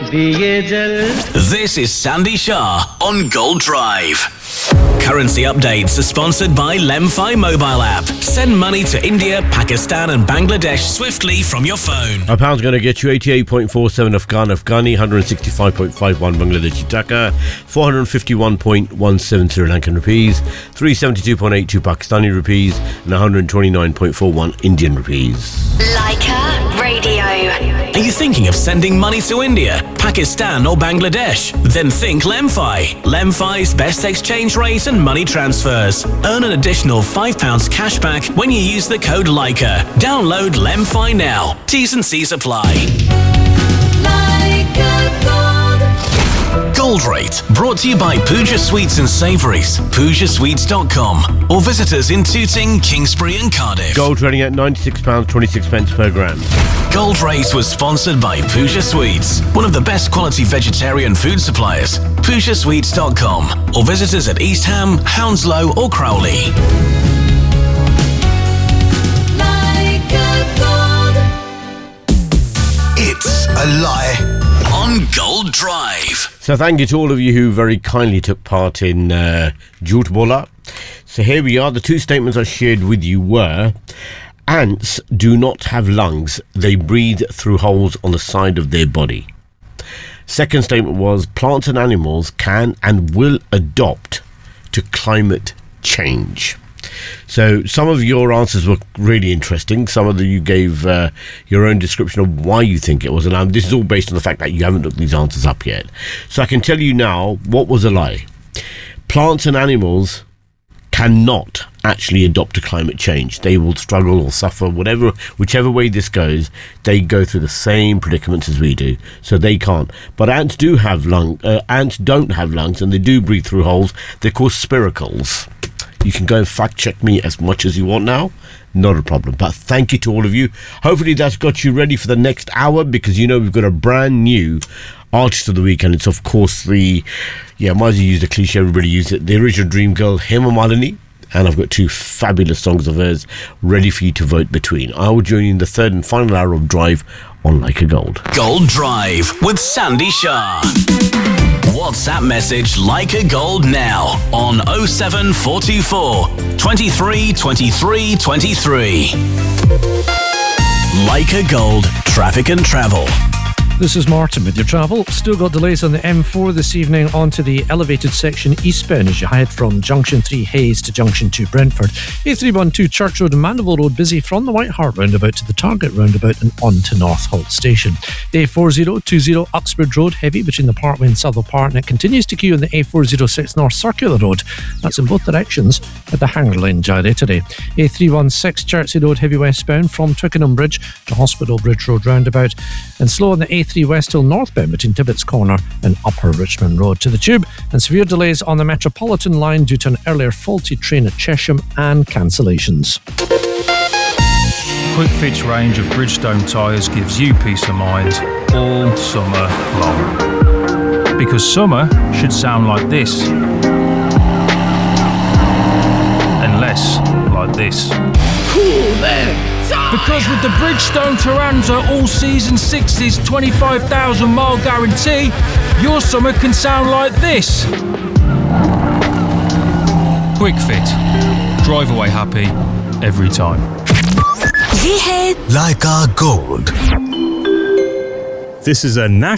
This is Sandy Shah on Gold Drive. Currency updates are sponsored by Lemfi mobile app. Send money to India, Pakistan and Bangladesh swiftly from your phone. A pound's going to get you 88.47 Afghani, 165.51 Bangladeshi taka, 451.17 Sri Lankan rupees, 372.82 Pakistani rupees and 129.41 Indian rupees. Leica Radio. Are you thinking of sending money to India, Pakistan or Bangladesh? Then think Lemfi. Lemfi's best exchange rate and money transfers. Earn an additional £5 cash back when you use the code Leica. Download Lemfi now. T's and C's apply. Gold Rate, brought to you by Pooja Sweets and Savouries, PoojaSweets.com, or visit us in Tooting, Kingsbury and Cardiff. Gold trading at £96.26 per gram. Gold Rate was sponsored by Pooja Sweets, one of the best quality vegetarian food suppliers. PoojaSweets.com, or visit us at East Ham, Hounslow or Crowley. It's a lie on Gold Drive. So thank you to all of you who very kindly took part in Jhoot Bola. So here we are. The two statements I shared with you were: ants do not have lungs. They breathe through holes on the side of their body. Second statement was: plants and animals can and will adopt to climate change. So some of your answers were really interesting. Some of you gave your own description of why you think it was a lie. This is all based on the fact that you haven't looked these answers up yet. So I can tell you now what was a lie. Plants and animals cannot actually adopt to climate change. They will struggle or suffer, whichever way this goes. They go through the same predicaments as we do, so they can't. But ants do have ants don't have lungs, and they do breathe through holes. They're called spiracles. You can go and fact check me as much as you want now. Not a problem. But thank you to all of you. Hopefully that's got you ready for the next hour, because we've got a brand new artist of the week, and it's of course might as well use the cliche, everybody use it, the original dream girl, Hema Malini. And I've got two fabulous songs of hers ready for you to vote between. I will join you in the third and final hour of Drive on Like a Gold. Gold Drive with Sandy Shah. WhatsApp message Like a Gold now on 07424 23 23 23. Like a Gold, traffic and travel. This is Martin with your travel. Still got delays on the M4 this evening onto the elevated section eastbound as you head from Junction 3 Hayes to Junction 2 Brentford. A312 Church Road and Mandeville Road busy from the White Hart roundabout to the Target roundabout and on to North Holt Station. The A4020 Uxbridge Road heavy between the Parkway and Southwell Park, and it continues to queue on the A406 North Circular Road. That's in both directions at the Hanger Lane gyre today. A316 Chertsey Road heavy westbound from Twickenham Bridge to Hospital Bridge Road roundabout, and slow on the A3 West Hill northbound between Tibbetts Corner and Upper Richmond Road to the Tube, and severe delays on the Metropolitan line due to an earlier faulty train at Chesham and cancellations. Quick Fit's range of Bridgestone tyres gives you peace of mind all summer long. Because summer should sound like this, and less like this. Cool there. Because with the Bridgestone Turanza all-season 60s 25,000 mile guarantee, your summer can sound like this. Quick Fit. Drive away happy every time. Like a Gold. This is a national